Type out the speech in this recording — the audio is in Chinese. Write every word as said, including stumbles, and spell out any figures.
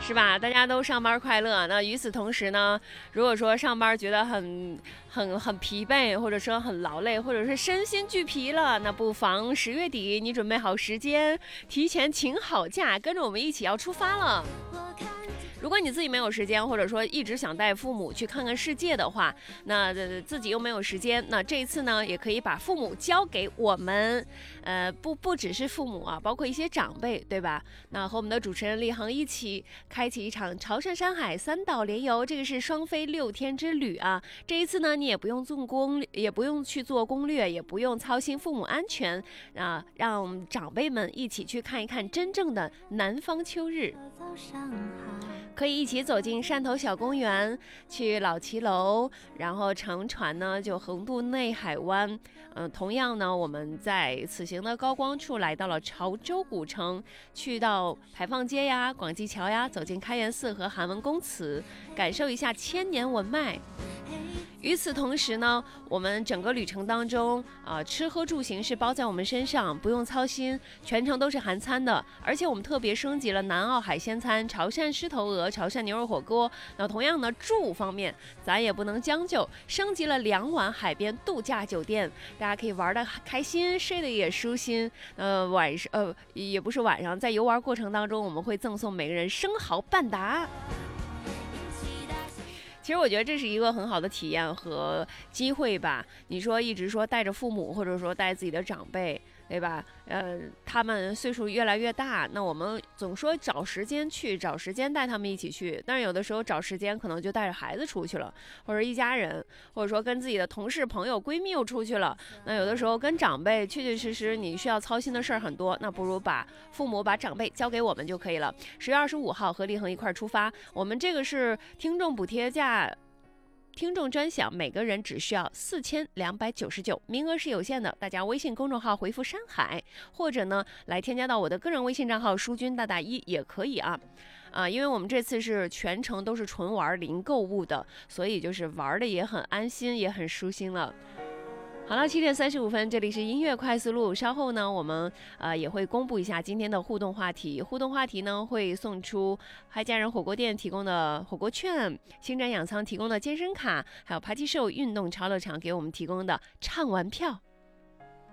是吧？大家都上班快乐。那与此同时呢，如果说上班觉得很很很疲惫，或者说很劳累，或者是身心俱疲了，那不妨十月底你准备好时间，提前请好假，跟着我们一起要出发了。如果你自己没有时间，或者说一直想带父母去看看世界的话，那、呃、自己又没有时间，那这一次呢，也可以把父母交给我们，呃，不不只是父母啊，包括一些长辈，对吧？那和我们的主持人立恒一起开启一场潮汕山海三岛联游，这个是双飞六天之旅啊。这一次呢，你也不用做攻，也不用去做攻略，也不用操心父母安全啊，让长辈们一起去看一看真正的南方秋日。可以一起走进汕头小公园，去老骑楼，然后乘船呢就横渡内海湾。嗯、呃，同样呢，我们在此行的高光处来到了潮州古城，去到排放街呀、广济桥呀，走进开元寺和韩文公祠，感受一下千年文脉。与此同时呢，我们整个旅程当中啊、呃，吃喝住行是包在我们身上，不用操心，全程都是含餐的。而且我们特别升级了南澳海鲜餐、潮汕狮头鹅、潮汕牛肉火锅。那同样呢，住方面咱也不能将就，升级了两晚海边度假酒店，大家可以玩得开心，睡得也舒心。呃，晚上呃也不是晚上，在游玩过程当中，我们会赠送每个人生蚝半打。其实我觉得这是一个很好的体验和机会吧。你说一直说带着父母，或者说带自己的长辈，对吧？呃，他们岁数越来越大，那我们总说找时间去，找时间带他们一起去。但是有的时候找时间可能就带着孩子出去了，或者一家人，或者说跟自己的同事、朋友、闺蜜又出去了。那有的时候跟长辈确确实实你需要操心的事儿很多，那不如把父母、把长辈交给我们就可以了。十月二十五号和立恒一块出发，我们这个是听众补贴价。听众专享，每个人只需要四千两百九十九，名额是有限的。大家微信公众号回复山海，或者呢来添加到我的个人微信账号淑君大大一也可以啊。啊，因为我们这次是全程都是纯玩零购物的，所以就是玩的也很安心，也很舒心了。好了，七点三十五分，这里是音乐快速路。稍后呢，我们呃也会公布一下今天的互动话题。互动话题呢会送出嗨家人火锅店提供的火锅券，星展养仓提供的健身卡，还有扒鸡兽运动超乐场给我们提供的畅玩票。